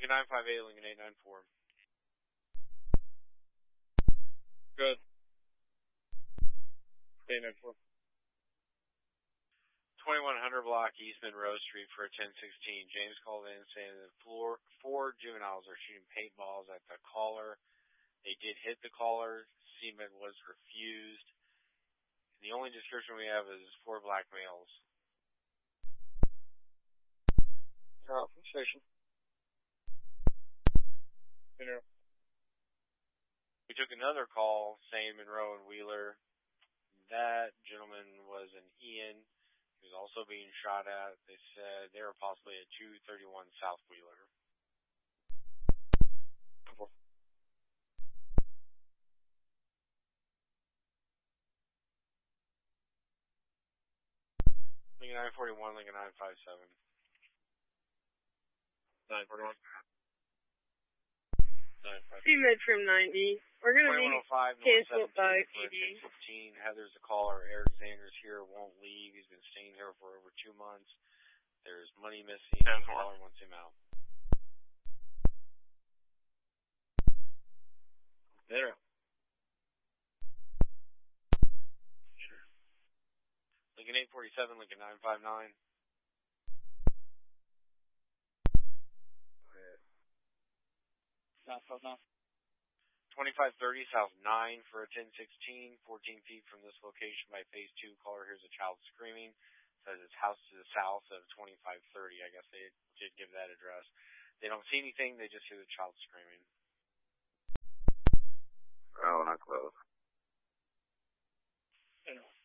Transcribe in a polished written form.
Lincoln 958, Lincoln 894. Good. 894. 2100 block Eastman Rose Street for a 1016. James called in saying that four juveniles are shooting paintballs at the caller. They did hit the caller. Semen was refused. And the only description we have is 4 black males. Station. We took another call saying Monroe and Wheeler. That gentleman was an Ian. He was also being shot at. They said they were possibly at 231 South Wheeler. Lincoln 941, Lincoln 957. 941. 957. Seamed from 90. We're going to be canceled by PD. 15. Heather's the caller. Eric Xander's here. Won't leave. He's been staying here for over 2 months. There's money missing. The caller wants him out. There. Sure. Lincoln 847, Lincoln 959. 2530 South 9 for a 1016, 14 feet from this location by phase 2. Caller hears a child screaming. Says it's house to the south of 2530. I guess they did give that address. They don't see anything. They just hear the child screaming. Oh, not close.